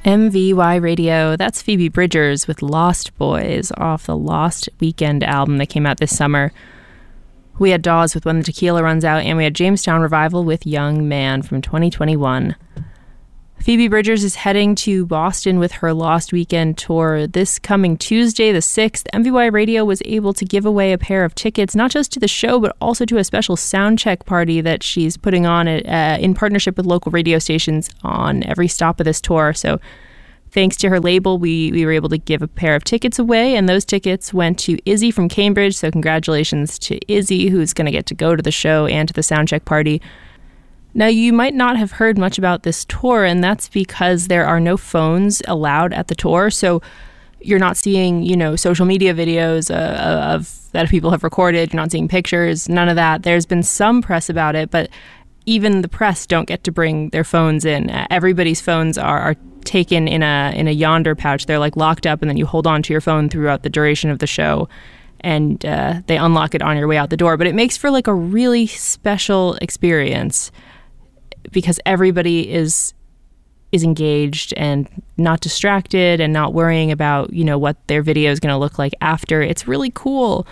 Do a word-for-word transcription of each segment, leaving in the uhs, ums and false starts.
M V Y Radio, that's Phoebe Bridgers with Lost Boys off the Lost Weekend album that came out this summer. We had Dawes with When the Tequila Runs Out, and we had Jamestown Revival with Young Man from twenty twenty-one. Phoebe Bridgers is heading to Boston with her Lost Weekend tour this coming Tuesday, the sixth. M V Y Radio was able to give away a pair of tickets, not just to the show, but also to a special sound check party that she's putting on uh, in partnership with local radio stations on every stop of this tour. So thanks to her label, we, we were able to give a pair of tickets away, and those tickets went to Izzy from Cambridge. So congratulations to Izzy, who's going to get to go to the show and to the sound check party. Now, you might not have heard much about this tour, and that's because there are no phones allowed at the tour. So you're not seeing, you know, social media videos uh, of that people have recorded. You're not seeing pictures, none of that. There's been some press about it, but even the press don't get to bring their phones in. Uh, everybody's phones are, are taken in a in a Yonder pouch. They're like locked up, and then you hold on to your phone throughout the duration of the show, and uh, they unlock it on your way out the door. But it makes for like a really special experience, because everybody is is engaged and not distracted and not worrying about, you know, what their video is going to look like after. It's really cool.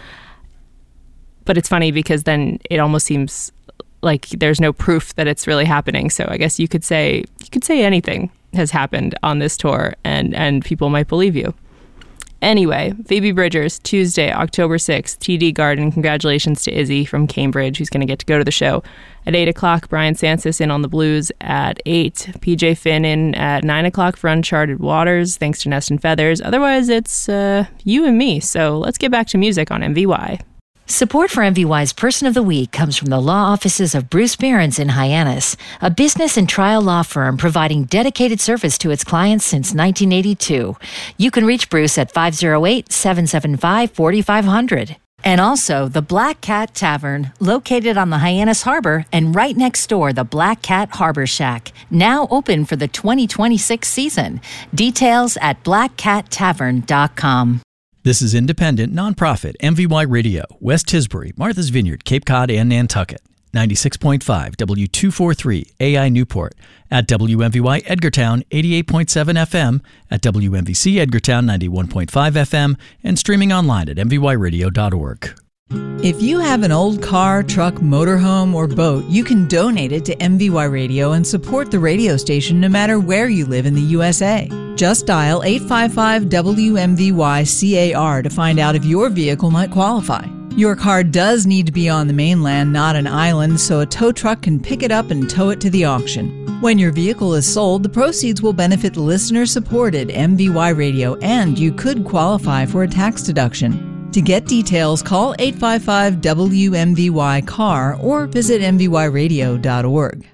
But it's funny because then it almost seems like there's no proof that it's really happening. So I guess you could say you could say anything has happened on this tour, and and people might believe you. Anyway, Phoebe Bridgers, Tuesday, October sixth, T D Garden. Congratulations to Izzy from Cambridge, who's going to get to go to the show. At eight o'clock, Brian Sansis in on the blues at eight. P J Finn in at nine o'clock for Uncharted Waters, thanks to Nest and Feathers. Otherwise, it's uh, you and me. So let's get back to music on M V Y. Support for M V Y's Person of the Week comes from the law offices of Bruce Behrens in Hyannis, a business and trial law firm providing dedicated service to its clients since nineteen eighty-two. You can reach Bruce at five oh eight, seven seven five, four five zero zero. And also the Black Cat Tavern, located on the Hyannis Harbor, and right next door, the Black Cat Harbor Shack, now open for the twenty twenty-six season. Details at black cat tavern dot com. This is independent, nonprofit M V Y Radio, West Tisbury, Martha's Vineyard, Cape Cod, and Nantucket. ninety-six point five W two forty-three A I Newport. At W M V Y Edgartown, eighty-eight point seven F M. At W M V C Edgartown, ninety-one point five F M. And streaming online at m v y radio dot org. If you have an old car, truck, motorhome, or boat, you can donate it to M V Y Radio and support the radio station no matter where you live in the U S A. Just dial eight five five W M V Y C A R to find out if your vehicle might qualify. Your car does need to be on the mainland, not an island, so a tow truck can pick it up and tow it to the auction. When your vehicle is sold, the proceeds will benefit listener-supported M V Y Radio, and you could qualify for a tax deduction. To get details, call eight five five W M V Y C A R or visit m v y radio dot org.